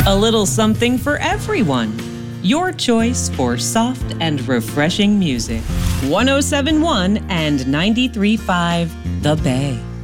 A little something for everyone. Your choice for soft and refreshing music. 107.1 and 93.5 The Bay.